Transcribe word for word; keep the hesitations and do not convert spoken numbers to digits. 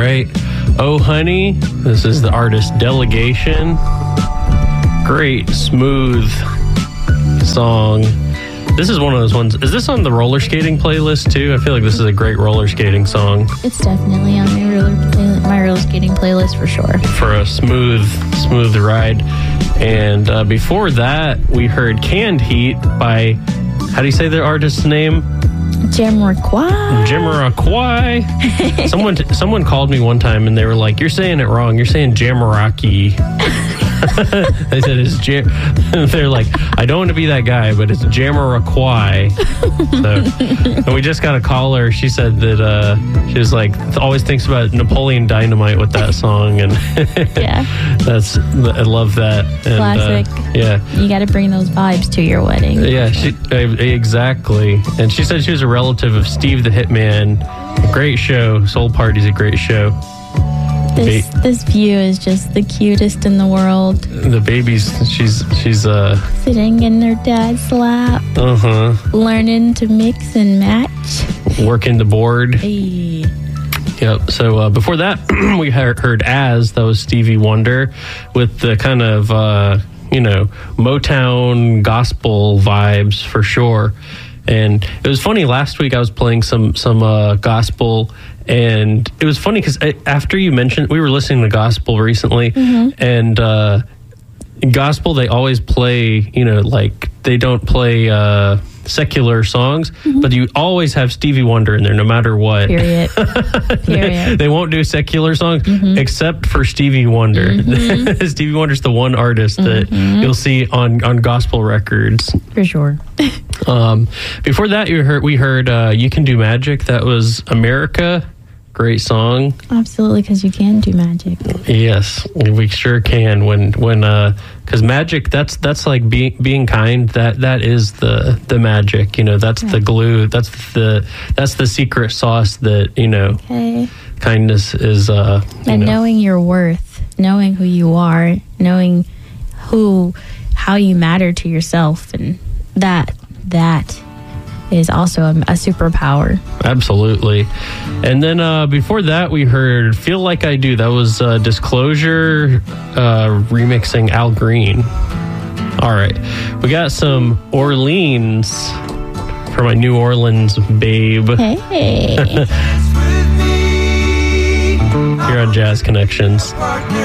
right. Oh Honey, this is the artist Delegation. Great, smooth song. This is one of those ones. Is this on the roller skating playlist too? I feel like this is a great roller skating song. It's definitely on my roller play- my roller skating playlist for sure. For a smooth, smooth ride. And uh, before that, we heard Canned Heat by, how do you say the artist's name? Jamiroquai. Jamiroquai. someone, someone called me one time and they were like, "You're saying it wrong. You're saying Jamiroquai." They said it's Jam. They're like, "I don't want to be that guy, but it's Jamiroquai." So, and we just got a caller. She said that uh, she was like, always thinks about Napoleon Dynamite with that song, and yeah, that's I love that. And, classic. Uh, yeah, you got to bring those vibes to your wedding. Yeah, she, exactly. And she said she was a relative of Steve the Hitman. Great show. Soul Party's a great show. This ba- this view is just the cutest in the world. The baby's she's she's uh sitting in her dad's lap. Uh huh. Learning to mix and match. Working the board. Hey. Yep. So uh, before that, we heard, heard As. That was Stevie Wonder with the kind of uh, you know Motown gospel vibes for sure. And it was funny, last week I was playing some some uh, gospel, and it was funny because after you mentioned, we were listening to gospel recently, mm-hmm. and uh, in gospel they always play, you know, like they don't play uh, secular songs, mm-hmm. but you always have Stevie Wonder in there no matter what. Period. Period. they, they won't do secular songs mm-hmm. except for Stevie Wonder. Mm-hmm. Stevie Wonder's the one artist that mm-hmm. you'll see on, on gospel records. For sure. Um, before that, you heard we heard uh, "You Can Do Magic." That was America. Great song. Absolutely, because you can do magic. Yes, we sure can. When when because uh, magic, that's that's like being being kind. That that is the the magic. You know, that's yeah. the glue. That's the that's the secret sauce. That you know, okay. kindness is. Uh, you and know. knowing your worth, knowing who you are, knowing who, how you matter to yourself, and that. That is also a, a superpower. Absolutely. And then uh, before that, we heard Feel Like I Do. That was uh, Disclosure uh, remixing Al Green. All right. We got some Orleans for my New Orleans babe. Hey. Here on Jazz Connections.